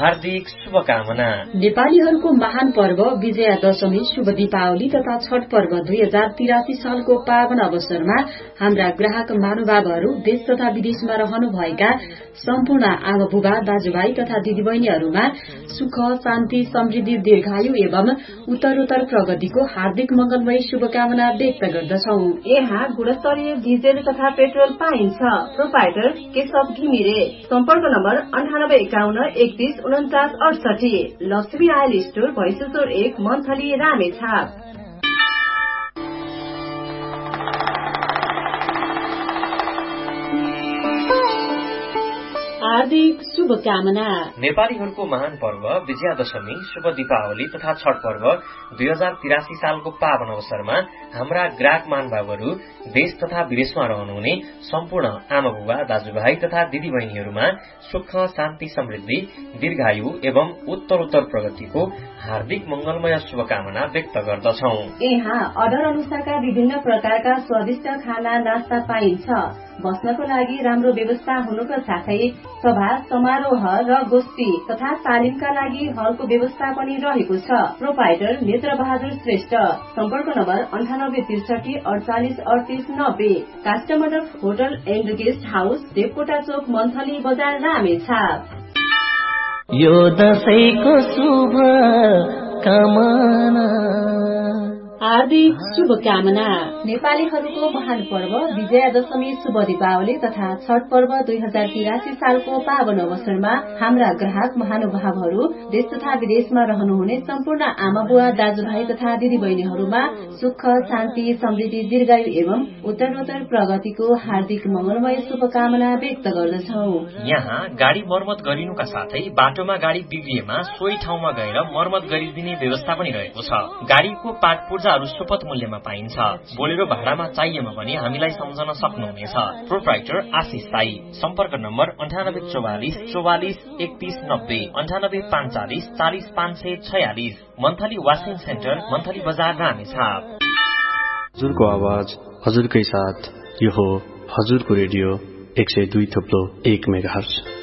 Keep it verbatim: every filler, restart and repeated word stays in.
हार्दिक शुभकामना। नेपालीहरूको महान पर्व विजयादशमी, शुभ दीपावली तथा छठ पर्व दुई हजार तिरासी सालको पावन अवसरमा हाम्रा ग्राहक महानुभावहरू देश तथा विदेशमा रहनुभएका सम्पूर्ण आमा बुबा दाजुभाइ तथा दिदीबहिनीहरूमा सुख, शान्ति, समृद्धि, दीर्घायु एवं उत्तरोत्तर प्रगतिको हार्दिक मंगलमय शुभकामना व्यक्त गर्दछौ। यहाँ गुणस्तरीय डिजेल तथा पेट्रोल पाइन्छ। प्रोपाइटर केशव घिमिरे। सम्पर्क नम्बर अन्ठानब्बे एकाउन्न एकतीस उन्चास अडसठी। लक्ष्मी आयल स्टोर भैँसुचोर एक, मन्थली, रामेछाप। हार्दिक शुभकामना। नेपालीहरूको महान पर्व विजयादशमी, शुभ दीपावली तथा छठ पर्व दुई हजार तिरासी सालको पावन अवसरमा हाम्रा ग्राहक महानुभावहरू देश तथा विदेशमा रहनुहुने सम्पूर्ण आमा बुबा दाजुभाइ तथा दिदीबहिनीहरूमा सुख, शान्ति, समृद्धि, दीर्घायु एवं उत्तरोत्तर प्रगतिको हार्दिक मंगलमय शुभकामना व्यक्त गर्दछौ। यहाँ अर्डर अनुसारका विभिन्न प्रकारका स्वादिष्ट खाना नास्ता पाइन्छ। बस्नको लागि राम्रो व्यवस्था हुनुका साथै सभा, समारोह र गोष्ठी तथा तालिमका लागि हलको व्यवस्था पनि रहेको छ। प्रोपाइटर नेत्र बहादुर श्रेष्ठ। सम्पर्क नम्बर अन्ठानब्बे त्रिसठी अडचालिस अडतिस नब्बे। Customer hotel and guest house, Devkota Chowk, monthly बजार, रामेछाप। यो दशैंको शुभ कामना। हार्दिक शुभकामना। नेपालीहरूको महान पर्व विजयादशमी, शुभ दीपावली तथा छठ पर्व दुई हजार तिरासी सालको पावन अवसरमा हाम्रा ग्राहक महानुभावहरू देश तथा विदेशमा रहनुहुने सम्पूर्ण आमा बुवा दाजुभाइ तथा दिदीबहिनीहरूमा सुख, शान्ति, समृद्धि, दीर्घायु एवं उत्तरोत्तर प्रगतिको हार्दिक मंगलमय शुभकामना व्यक्त गर्दछौ। यहाँ गाडी मर्मत गरिनुका साथै बाटोमा गाडी बिग्रिएमा सोही ठाउँमा गएर मर्मत गरिदिने व्यवस्था पनि रहेको छ। गाडीको पार्ट पूर्जा सुपथ मूल्यमा पाइन्छ। बोलेरो भाडामा चाहिएमा पनि हामीलाई सम्झन सक्नुहुनेछ। प्रोप्राइटर आशिष साई। सम्पर्क नम्बर अन्ठानब्बे चौवालिस चौवालिस एकतीस नब्बे, अन्ठानब्बे पाँचालिस चालिस पाँच सय छयालिस। मन्थली वासिङ सेन्टर, मन्थली बजार, रामेछाप। हजुरको आवाज हजुरकै साथ, यो हो हजुरको रेडियो एक सय दुई थप्लो एक मेगाहर्ज।